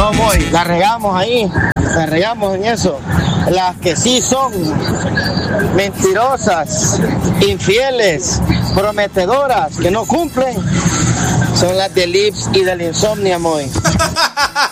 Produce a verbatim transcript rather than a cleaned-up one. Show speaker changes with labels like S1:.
S1: No, Moy, la regamos ahí, la regamos en eso. Las que sí son mentirosas, infieles, prometedoras, que no cumplen, son las del I P S y del insomnio, Moy.